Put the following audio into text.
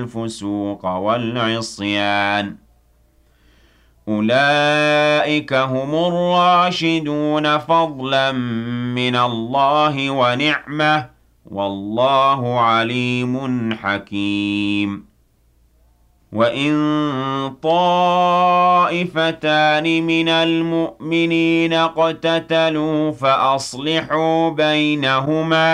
الفسوق والعصيان أولئك هم الراشدون فضلا من الله ونعمة والله عليم حكيم وإن طائفتان من المؤمنين اقتتلوا فأصلحوا بينهما